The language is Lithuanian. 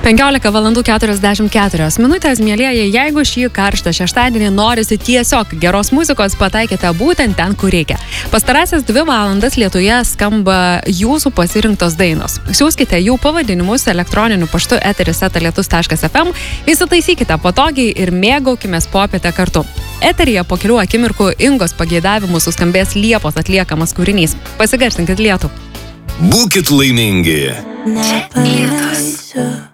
15 valandų 44 minutės, mielieji, jeigu šį karštą šeštadienį norisi tiesiog geros muzikos, pataikite būtent ten, kur reikia. Pastarąsias 2 valandas Lietuvoje skamba jūsų pasirinktos dainos. Siųskite jų pavadinimus elektroniniu paštu eteris@lietus.fm, įsitaisykite patogiai ir mėgaukimės popietę kartu. Eteryje po kelių akimirkų Ingos pageidavimu suskambės Liepos atliekamas kūrinys. Pasigarsinkit Lietų. Būkit laimingi. Čia Lietus.